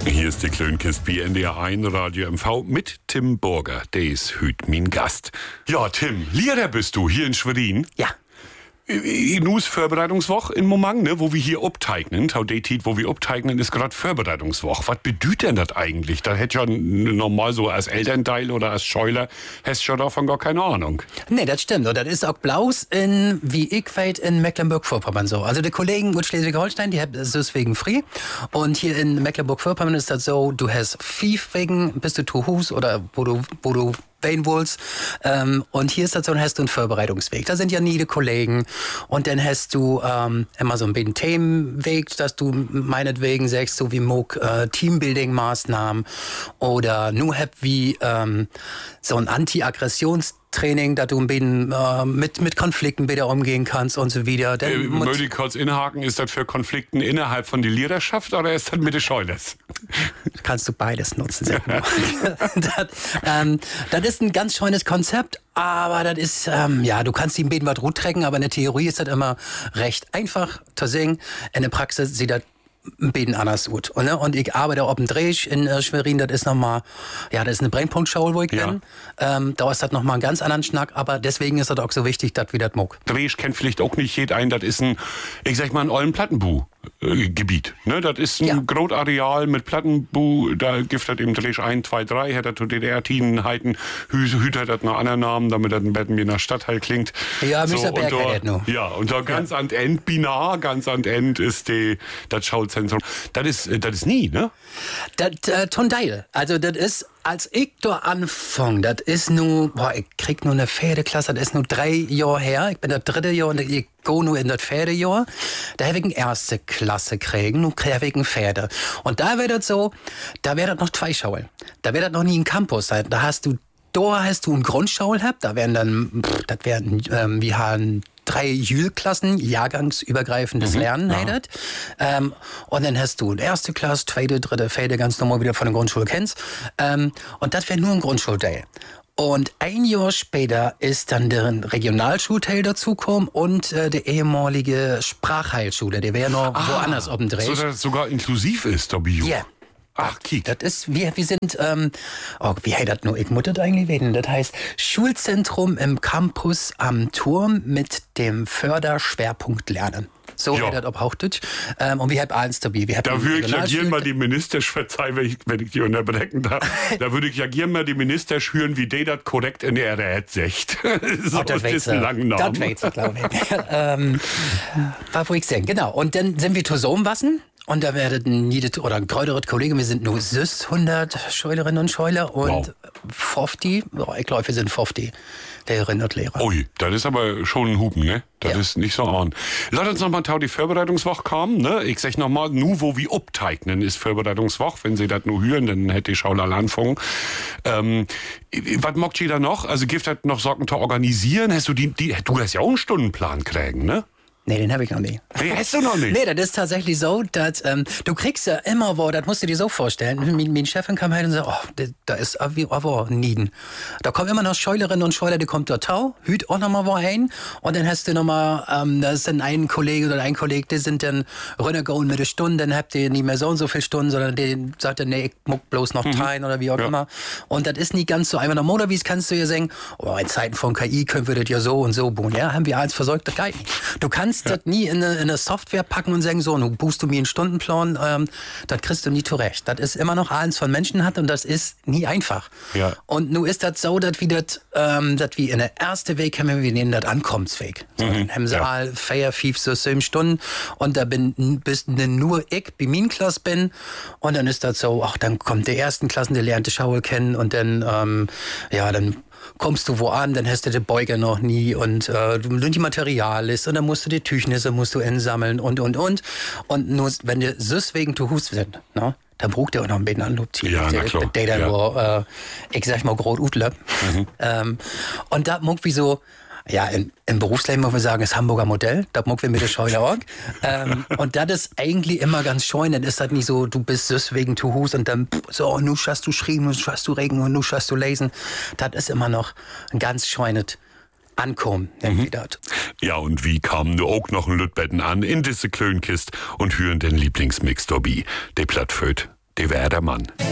Hier ist die Klönkist bei NDR 1 Radio MV mit Tim Burger. Der ist heute mein Gast. Ja, Tim, Lehrer bist du hier in Schwerin? Ja. Nus Vorbereitungswoche in Momang, ne, wo wir hier obteignen. Wo wir obteignen, ist gerade Vorbereitungswoche. Was bedeutet denn das eigentlich? Da hätte ja normal so als Elternteil oder als Scheuler, hast du ja davon gar keine Ahnung. Nee, das stimmt. Und das ist auch Blaus wie ich weiß, in Mecklenburg-Vorpommern so. Also die Kollegen in Schleswig-Holstein, die haben deswegen frei. Und hier in Mecklenburg-Vorpommern ist das so, du hast 5 Wegen, bis du zu Hus oder wo du willst. Und hier ist das so, dann hast du einen Vorbereitungsweg. Da sind ja nie die Kollegen. Und dann hast du immer so einen Themenweg, dass du meinetwegen sagst, so wie Teambuilding-Maßnahmen oder nur wie so ein Anti-Aggressions-Training, dass du mit Konflikten wieder umgehen kannst und so wieder. Möchte ich kurz inhaken, ist das für Konflikten innerhalb von der Lehrerschaft oder ist das mit den Scheulers? Kannst du beides nutzen. Das ist ein ganz schönes Konzept, aber das ist, du kannst ihm beten was gut trecken, aber in der Theorie ist das immer recht einfach zu singen. In der Praxis sieht das ein bisschen anders gut. Und ich arbeite auf dem Dreh in Schwerin, das ist nochmal, das ist eine Brennpunktschule, wo ich bin. Da ist das nochmal einen ganz anderen Schnack, aber deswegen ist das auch so wichtig, dass wir das mögen. Dreh kennt vielleicht auch nicht jeder ein, das ist ein, ich sag mal, ein ollen Plattenbu-Gebiet. Ne? Das ist ein Großareal mit Plattenbu, da gibt es eben Dreh 1, 2, 3, hat er zu DDR-Tinen heiten, Hüt hat das noch anderen Namen, damit das ein bisschen wie nach Stadtteil klingt. Ja, Mr. Berg hat das noch. Ja, und da ganz an End, ganz an End ist das Schauzentrum. Das ist nie, ne? Das Tondeil. Also das ist, als ich da anfange, das ist nur, ich krieg nur eine Pferdeklasse, das ist nur 3 Jahre her. Ich bin das 3. Jahr und ich gehe nur in das Pferdejahr. Da habe ich eine 1. Klasse kriegen, nun kriege ich ein Pferde. Und da wäre das so, da wäre das noch 2 Schulen. Da wäre das noch nie ein Campus. Da hast du einen Grundschule gehabt, da wären dann, wir haben 3 Jühlklassen, jahrgangsübergreifendes Lernen. Und dann hast du 1. Klasse, 2., 3., 4., ganz normal wieder von der Grundschule kennst. Und das wäre nur ein Grundschulteil. Und ein Jahr später ist dann der Regionalschulteil dazugekommen und der ehemalige Sprachheilschule. Der wäre noch woanders auf dem Dreh. So, dass es sogar inklusiv ist, der Bio. Ja. Ach, kiek. Das ist, wir sind, wie heißt das nur? Ich muss das eigentlich wissen. Das heißt Schulzentrum im Campus am Turm mit dem Förderschwerpunkt Lernen. So heißt das auf Hochdeutsch. Und wir haben eins dabei. Da würde ich ja gerne mal die Minister, verzeih, wenn ich die unterbrechen darf, da würde ich ja gerne mal die Minister schüren, wie die das korrekt in der Rät sagt. So, das ist ein langer Name. Das weiß ich, glaube ich. Was wollte ich sagen? Genau. Und dann sind wir zusammenwassen. Und da werden ein größeres Kollege, wir sind nur 100 Scheulerinnen und Scheuler und 50, ich glaube, wir sind 50 Lehrerinnen und Lehrer. Ui, das ist aber schon ein Hupen, ne? Das ist nicht so an. Lass uns nochmal die Vorbereitungswoche kommen, ne? Ich sag nochmal, nur wo wir obteignen ist Vorbereitungswoche. Wenn Sie das nur hören, dann hätte die Schauler anfangen. Was mockt ihr da noch? Also gibt das noch Sorgen zu organisieren? Hast du du hast ja auch einen Stundenplan kriegen, ne? Nee, den habe ich noch nie. Nee, hast du noch nicht? Nee, das ist tatsächlich so, dass du kriegst ja immer das musst du dir so vorstellen. Meine Chefin kam her und sagt, da ist aber Nieden. Da kommen immer noch Scheulerinnen und Scheuler, die kommt dort Tau, hüt auch noch mal wohin. Und dann hast du noch mal, da ist dann ein Kollege oder ein Kollege, die sind dann runtergegangen mit der Stunde, dann habt ihr nicht mehr so und so viele Stunden, sondern die sagt dann, nee, ich muck bloß noch teilen oder wie auch immer. Und das ist nicht ganz so einfach. Normalerweise kannst du ja sagen, in Zeiten von KI können wir das ja so und so bauen. Ja, haben wir eins versorgt, das geht nicht. Du kannst das nie in eine Software packen und sagen, so, nun buchst du mir einen Stundenplan, das kriegst du nie zurecht. Das ist immer noch eins von Menschen hat und das ist nie einfach. Ja. Und nun ist das so, dass wir in der ersten Weg haben, wir nennen das Ankommensweg. So, dann haben sie all 4, 5, so 7 Stunden und da bist nur ich, bei meiner Klasse bin und dann ist das so, dann kommt der 1. Klassen, der lernt die Schaul kennen und dann, dann kommst du wo an, dann hast du den Beuger noch nie und die Materialliste und dann musst du die Tüchnisse einsammeln und. Und nur, wenn du wegen zu Hus sind, ne? Da braucht der auch noch ein bisschen Anlob. Ja, na klar. Ich sag mal, groß Utle. Und da muck wie so, im Berufsleben muss man sagen, das Hamburger Modell, da muck wir mit der Scheule auch. Und das ist eigentlich immer ganz schön, dann ist das nicht so, du bist deswegen zu Hus und dann so, nu schaust du schreiben, nu schaust du regen und nu schaust du lesen. Das ist immer noch ein ganz schönes Ankommen. Ja, und wie kamen du auch noch ein Lütbetten an in diese Klönkist und hören den Lieblingsmix dabei, der Plattföt der Werdermann.